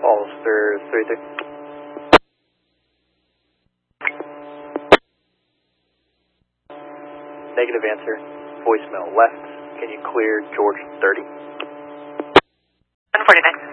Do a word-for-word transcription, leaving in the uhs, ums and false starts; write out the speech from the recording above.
Ulster three three. Negative answer. Voicemail left. Can you clear George thirty? one forty-nine.